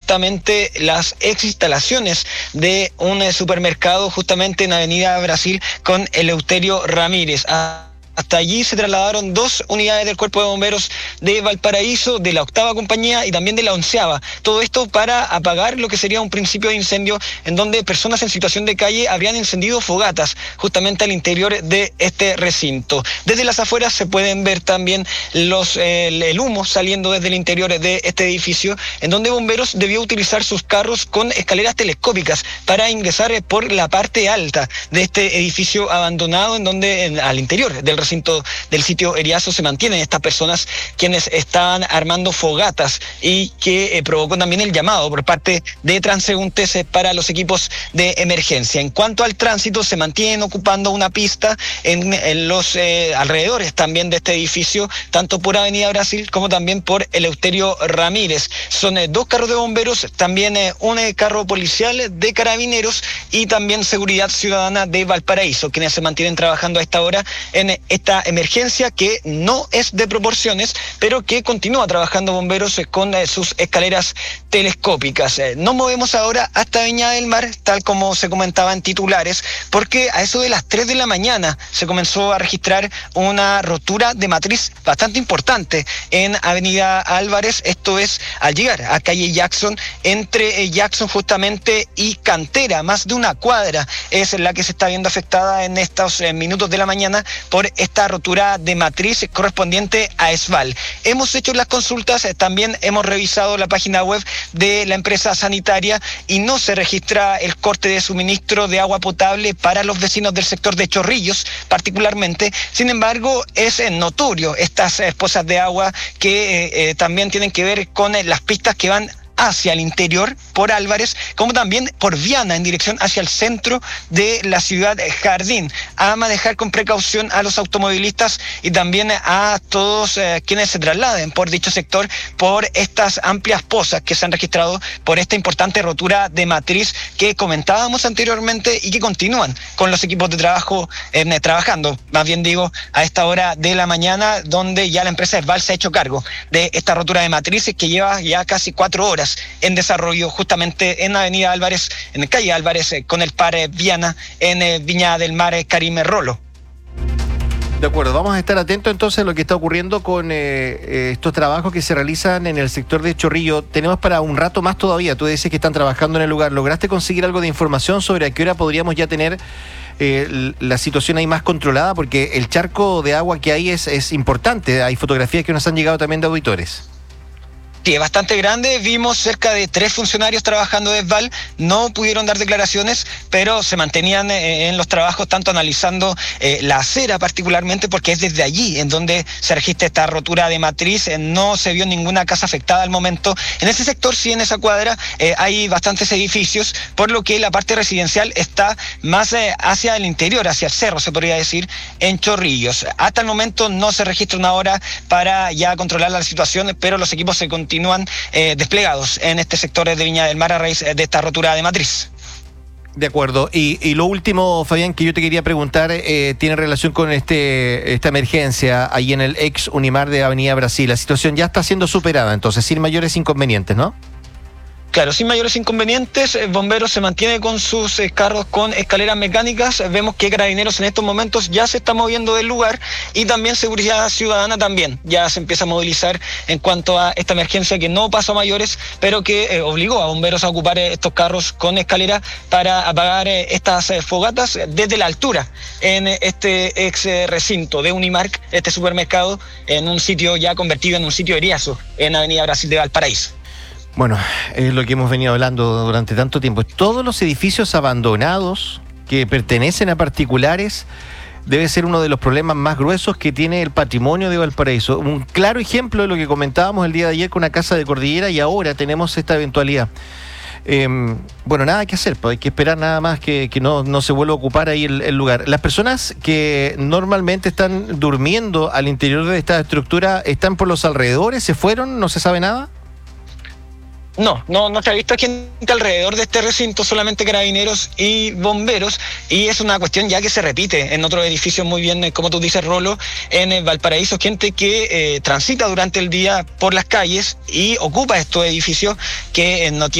justamente las ex instalaciones de un supermercado justamente en Avenida Brasil con Eleuterio Ramírez. Hasta allí se trasladaron 2 unidades del Cuerpo de Bomberos de Valparaíso, de la 8ª compañía y también de la 11ª. Todo esto para apagar lo que sería un principio de incendio en donde personas en situación de calle habrían encendido fogatas justamente al interior de este recinto. Desde las afueras se pueden ver también el humo saliendo desde el interior de este edificio, en donde Bomberos debió utilizar sus carros con escaleras telescópicas para ingresar por la parte alta de este edificio abandonado, en donde al interior del recinto del sitio Eriazo se mantienen estas personas quienes estaban armando fogatas y que provocó también el llamado por parte de transeúntes para los equipos de emergencia. En cuanto al tránsito, se mantienen ocupando una pista en los alrededores también de este edificio, tanto por Avenida Brasil como también por Eleuterio Ramírez. Son 2 carros de bomberos, también un carro policial de carabineros y también seguridad ciudadana de Valparaíso, quienes se mantienen trabajando a esta hora en esta emergencia que no es de proporciones, pero que continúa trabajando Bomberos con sus escaleras telescópicas. Nos movemos ahora hasta Viña del Mar, tal como se comentaba en titulares, porque a eso de las 3 de la mañana se comenzó a registrar una rotura de matriz bastante importante en Avenida Álvarez, esto es al llegar a calle Jackson, entre Jackson justamente y Cantera, más de una cuadra es la que se está viendo afectada en estos minutos de la mañana por esta rotura de matriz correspondiente a ESVAL. Hemos hecho las consultas, también hemos revisado la página web de la empresa sanitaria y no se registra el corte de suministro de agua potable para los vecinos del sector de Chorrillos particularmente. Sin embargo, es notorio estas pozas de agua que también tienen que ver con las pistas que van hacia el interior por Álvarez, como también por Viana en dirección hacia el centro de la ciudad Jardín, a manejar con precaución a los automovilistas y también a todos quienes se trasladen por dicho sector por estas amplias pozas que se han registrado por esta importante rotura de matriz que comentábamos anteriormente y que continúan con los equipos de trabajo trabajando, más bien digo, a esta hora de la mañana, donde ya la empresa ESVAL se ha hecho cargo de esta rotura de matrices que lleva ya casi 4 horas en desarrollo justamente en Avenida Álvarez, en calle Álvarez, con el par Viana, en Viña del Mar, Karime Rolo. De acuerdo, vamos a estar atentos entonces a lo que está ocurriendo con estos trabajos que se realizan en el sector de Chorrillo. Tenemos para un rato más todavía, tú dices que están trabajando en el lugar. ¿Lograste conseguir algo de información sobre a qué hora podríamos ya tener la situación ahí más controlada? Porque el charco de agua que hay es importante, hay fotografías que nos han llegado también de auditores. Sí, es bastante grande. Vimos cerca de 3 funcionarios trabajando de ESVAL, no pudieron dar declaraciones, pero se mantenían en los trabajos, tanto analizando la acera particularmente, porque es desde allí en donde se registra esta rotura de matriz. No se vio ninguna casa afectada al momento. En ese sector, sí, en esa cuadra, hay bastantes edificios, por lo que la parte residencial está más hacia el interior, hacia el cerro, se podría decir, en Chorrillos. Hasta el momento no se registra una hora para ya controlar la situación, pero los equipos se continúan desplegados en este sector de Viña del Mar a raíz de esta rotura de matriz. De acuerdo. Y lo último, Fabián, que yo te quería preguntar, tiene relación con esta emergencia ahí en el ex Unimar de Avenida Brasil. La situación ya está siendo superada, entonces, sin mayores inconvenientes, ¿no? Claro, sin mayores inconvenientes, Bomberos se mantiene con sus carros con escaleras mecánicas. Vemos que Carabineros en estos momentos ya se está moviendo del lugar y también Seguridad Ciudadana también ya se empieza a movilizar en cuanto a esta emergencia que no pasó a mayores, pero que obligó a Bomberos a ocupar estos carros con escalera para apagar estas fogatas desde la altura en este ex recinto de Unimark, este supermercado, en un sitio ya convertido en un sitio Eriazo en Avenida Brasil de Valparaíso. Bueno, es lo que hemos venido hablando durante tanto tiempo. Todos los edificios abandonados que pertenecen a particulares debe ser uno de los problemas más gruesos que tiene el patrimonio de Valparaíso. Un claro ejemplo de lo que comentábamos el día de ayer con una casa de Cordillera y ahora tenemos esta eventualidad. Bueno, nada que hacer, pues hay que esperar nada más que no se vuelva a ocupar ahí el lugar. Las personas que normalmente están durmiendo al interior de esta estructura, ¿están por los alrededores? ¿Se fueron? ¿No se sabe nada? No se ha visto gente alrededor de este recinto, solamente Carabineros y Bomberos, y es una cuestión ya que se repite en otros edificios muy bien, como tú dices, Rolo, en Valparaíso, gente que transita durante el día por las calles y ocupa estos edificios que no tienen